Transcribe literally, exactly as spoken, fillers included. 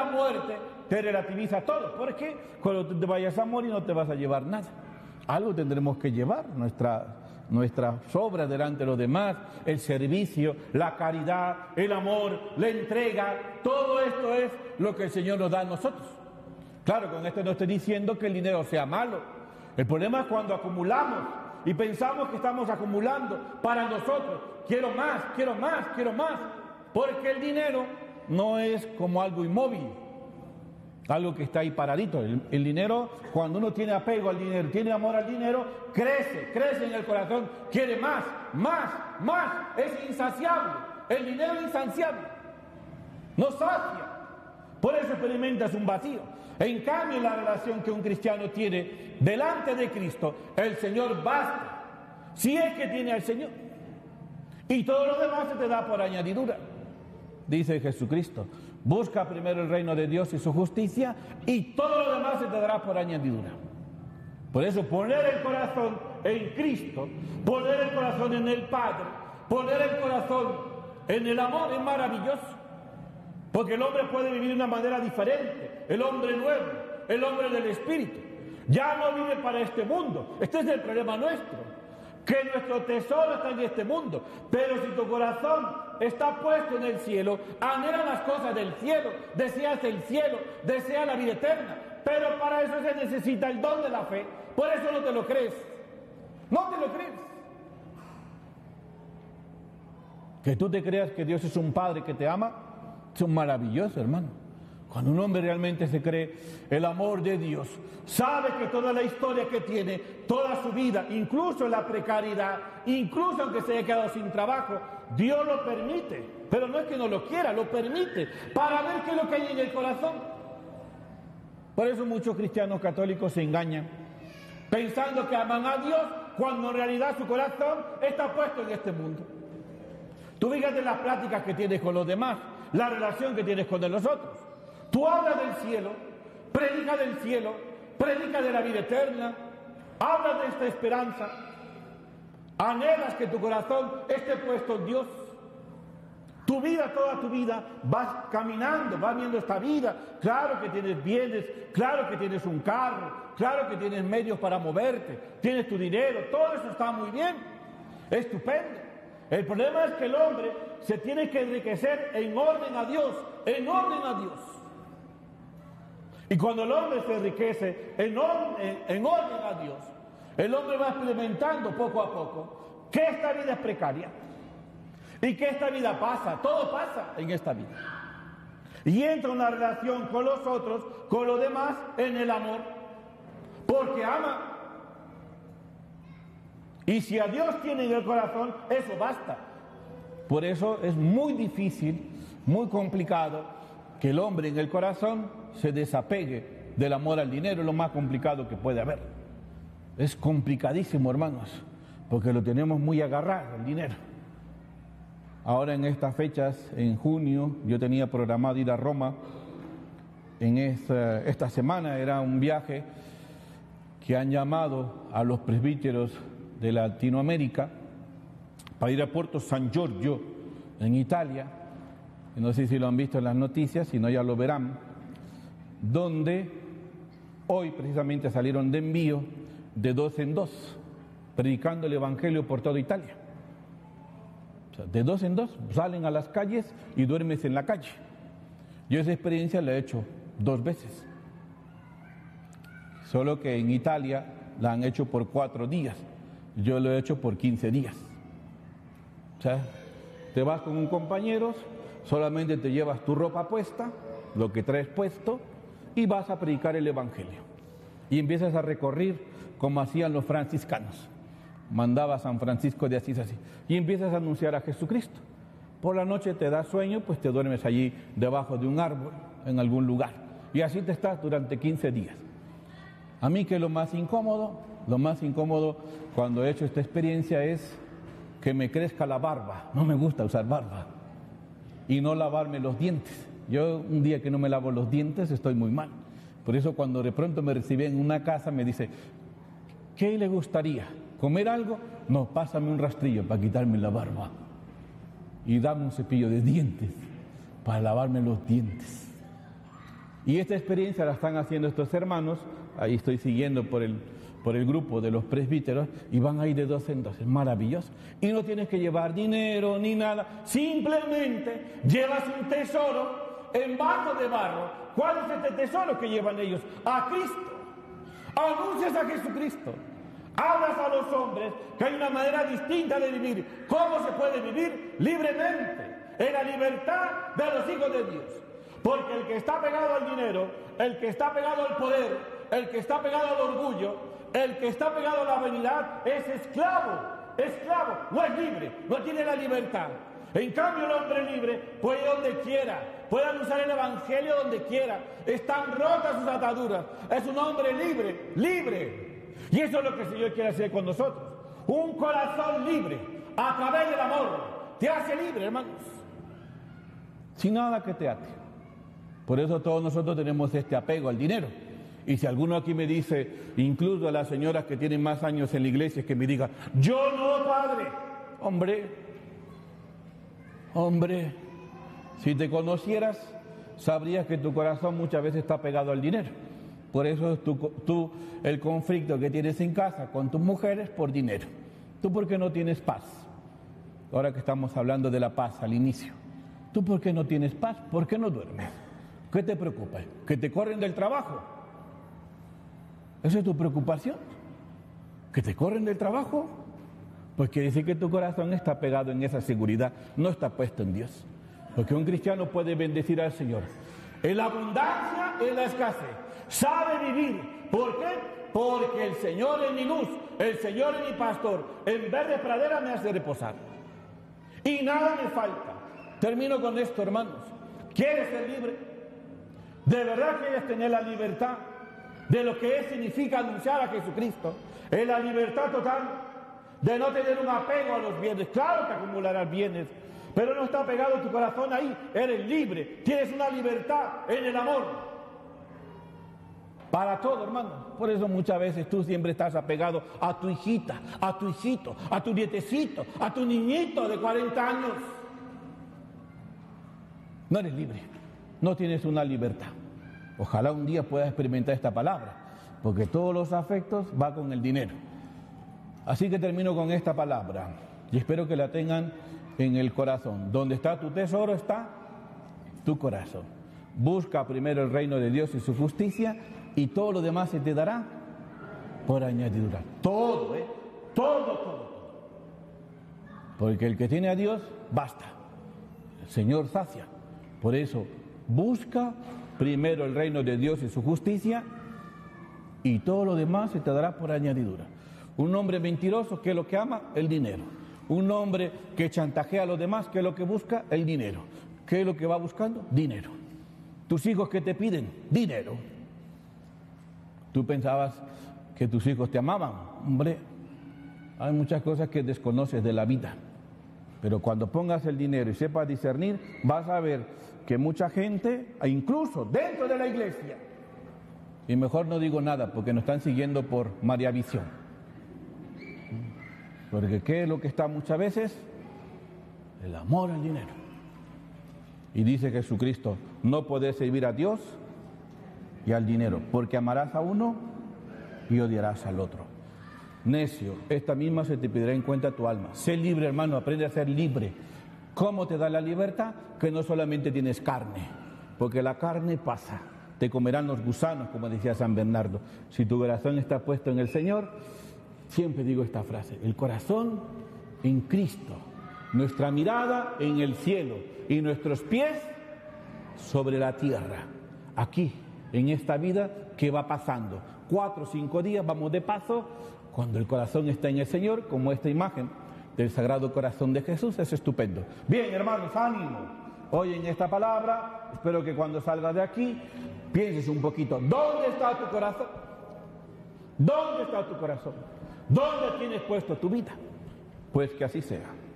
muerte te relativiza todo, porque cuando te vayas a morir no te vas a llevar nada. Algo tendremos que llevar, nuestra, nuestras obras delante de los demás, el servicio, la caridad, el amor, la entrega, todo esto es lo que el Señor nos da a nosotros. Claro, con esto no estoy diciendo que el dinero sea malo. El problema es cuando acumulamos y pensamos que estamos acumulando para nosotros. Quiero más, quiero más, quiero más. Porque el dinero no es como algo inmóvil, algo que está ahí paradito. El, el dinero, cuando uno tiene apego al dinero, tiene amor al dinero, crece, crece en el corazón, quiere más, más, más, es insaciable. El dinero es insaciable, no sacia. Por eso experimentas un vacío. En cambio, la relación que un cristiano tiene delante de Cristo, el Señor basta, si es que tiene al Señor. Y todo lo demás se te da por añadidura. Dice Jesucristo, busca primero el reino de Dios y su justicia, y todo lo demás se te dará por añadidura. Por eso, poner el corazón en Cristo, poner el corazón en el Padre, poner el corazón en el amor es maravilloso. Porque el hombre puede vivir de una manera diferente, el hombre nuevo, el hombre del Espíritu. Ya no vive para este mundo. Este es el problema nuestro, que nuestro tesoro está en este mundo. Pero si tu corazón está puesto en el cielo, anhela las cosas del cielo, deseas el cielo, deseas la vida eterna. Pero para eso se necesita el don de la fe. Por eso no te lo crees. No te lo crees. Que tú te creas que Dios es un Padre que te ama, es maravilloso, hermano. Cuando un hombre realmente se cree el amor de Dios, sabe que toda la historia que tiene, toda su vida, incluso la precariedad, incluso aunque se haya quedado sin trabajo, Dios lo permite. Pero no es que no lo quiera, lo permite para ver qué es lo que hay en el corazón. Por eso muchos cristianos católicos se engañan, pensando que aman a Dios, cuando en realidad su corazón está puesto en este mundo. Tú fíjate las pláticas que tienes con los demás, la relación que tienes con los otros. Tú hablas del cielo, predica del cielo, predica de la vida eterna, hablas de esta esperanza, anhelas que tu corazón esté puesto en Dios. Tu vida, toda tu vida, vas caminando, vas viendo esta vida. Claro que tienes bienes, claro que tienes un carro, claro que tienes medios para moverte, tienes tu dinero, todo eso está muy bien, estupendo. El problema es que el hombre se tiene que enriquecer en orden a Dios, en orden a Dios. Y cuando el hombre se enriquece en orden, en orden a Dios, el hombre va experimentando poco a poco que esta vida es precaria y que esta vida pasa, todo pasa en esta vida. Y entra una relación con los otros, con los demás, en el amor, porque ama. Y si a Dios tiene en el corazón, eso basta. Por eso es muy difícil, muy complicado, que el hombre en el corazón se desapegue del amor al dinero. Es lo más complicado que puede haber. Es complicadísimo, hermanos, porque lo tenemos muy agarrado, el dinero. Ahora en estas fechas, en junio, yo tenía programado ir a Roma. En esta, esta semana era un viaje que han llamado a los presbíteros de Latinoamérica para ir a Puerto San Giorgio en Italia, no sé si lo han visto en las noticias, si no ya lo verán, donde hoy precisamente salieron de envío de dos en dos, predicando el Evangelio por toda Italia. O sea, de dos en dos salen a las calles y duermes en la calle. Yo esa experiencia la he hecho dos veces, solo que en Italia la han hecho por cuatro días. Yo lo he hecho por quince días. O sea, te vas con un compañero, solamente te llevas tu ropa puesta, lo que traes puesto, y vas a predicar el Evangelio. Y empiezas a recorrer como hacían los franciscanos. Mandaba a San Francisco de Asís así. Y empiezas a anunciar a Jesucristo. Por la noche te da sueño, pues te duermes allí debajo de un árbol, en algún lugar. Y así te estás durante quince días. A mí que lo más incómodo, lo más incómodo cuando he hecho esta experiencia es que me crezca la barba. No me gusta usar barba. Y no lavarme los dientes. Yo un día que no me lavo los dientes estoy muy mal. Por eso cuando de pronto me recibe en una casa me dice, ¿qué le gustaría? ¿Comer algo? No, pásame un rastrillo para quitarme la barba. Y dame un cepillo de dientes para lavarme los dientes. Y esta experiencia la están haciendo estos hermanos, ahí estoy siguiendo por el, por el grupo de los presbíteros, y van ahí de dos en dos, es maravilloso. Y no tienes que llevar dinero ni nada, simplemente llevas un tesoro en vaso de barro. ¿Cuál es este tesoro que llevan ellos? A Cristo. Anuncias a Jesucristo. Hablas a los hombres que hay una manera distinta de vivir. ¿Cómo se puede vivir? Libremente, en la libertad de los hijos de Dios. Porque el que está pegado al dinero, el que está pegado al poder, el que está pegado al orgullo, el que está pegado a la vanidad, es esclavo, esclavo, no es libre, no tiene la libertad. En cambio el hombre libre puede ir donde quiera, puede anunciar el evangelio donde quiera, están rotas sus ataduras, es un hombre libre, libre. Y eso es lo que el Señor quiere hacer con nosotros, un corazón libre, a través del amor, te hace libre, hermanos, sin nada que te ate. Por eso todos nosotros tenemos este apego al dinero. Y si alguno aquí me dice, incluso a las señoras que tienen más años en la iglesia, que me diga, yo no, padre. Hombre, hombre, si te conocieras, sabrías que tu corazón muchas veces está pegado al dinero. Por eso es tú, tú el conflicto que tienes en casa con tus mujeres por dinero. ¿Tú por qué no tienes paz? Ahora que estamos hablando de la paz al inicio. ¿Tú por qué no tienes paz? ¿Por qué no duermes? ¿Qué te preocupa? ¿Que te corren del trabajo? ¿Esa es tu preocupación? ¿Que te corren del trabajo? Pues quiere decir que tu corazón está pegado en esa seguridad, no está puesto en Dios. Porque un cristiano puede bendecir al Señor en la abundancia, en la escasez. Sabe vivir. ¿Por qué? Porque el Señor es mi luz, el Señor es mi pastor. En verde pradera me hace reposar. Y nada me falta. Termino con esto, hermanos. ¿Quieres ser libre? ¿De verdad quieres tener la libertad de lo que significa anunciar a Jesucristo? Es la libertad total de no tener un apego a los bienes. Claro que acumularás bienes, pero no está pegado tu corazón ahí. Eres libre, tienes una libertad en el amor. Para todo, hermano. Por eso muchas veces tú siempre estás apegado a tu hijita, a tu hijito, a tu nietecito, a tu niñito de cuarenta años. No eres libre. No tienes una libertad. Ojalá un día puedas experimentar esta palabra, porque todos los afectos van con el dinero. Así que termino con esta palabra y espero que la tengan en el corazón. Donde está tu tesoro está tu corazón. Busca primero el reino de Dios y su justicia y todo lo demás se te dará por añadidura. Todo, ¿eh? Todo, todo, todo. Porque el que tiene a Dios, basta. El Señor sacia. Por eso, busca primero el reino de Dios y su justicia y todo lo demás se te dará por añadidura. Un hombre mentiroso, ¿qué es lo que ama? El dinero. Un hombre que chantajea a los demás, ¿qué es lo que busca? El dinero. ¿Qué es lo que va buscando? Dinero. Tus hijos, ¿qué te piden? Dinero. Tú pensabas que tus hijos te amaban. Hombre, hay muchas cosas que desconoces de la vida. Pero cuando pongas el dinero y sepas discernir, vas a ver que mucha gente, incluso dentro de la iglesia, y mejor no digo nada porque nos están siguiendo por María Visión. Porque ¿qué es lo que está muchas veces? El amor al dinero. Y dice Jesucristo, no podés servir a Dios y al dinero, porque amarás a uno y odiarás al otro. Necio, esta misma se te pedirá en cuenta tu alma. Sé libre, hermano, aprende a ser libre. ¿Cómo te da la libertad? Que no solamente tienes carne, porque la carne pasa, te comerán los gusanos, como decía San Bernardo. Si tu corazón está puesto en el Señor, siempre digo esta frase, el corazón en Cristo, nuestra mirada en el cielo y nuestros pies sobre la tierra, aquí, en esta vida que va pasando. Cuatro o cinco días vamos de paso, cuando el corazón está en el Señor, como esta imagen del Sagrado Corazón de Jesús, es estupendo. Bien, hermanos, ánimo. Hoy en esta palabra, espero que cuando salgas de aquí, pienses un poquito, ¿dónde está tu corazón? ¿Dónde está tu corazón? ¿Dónde tienes puesto tu vida? Pues que así sea.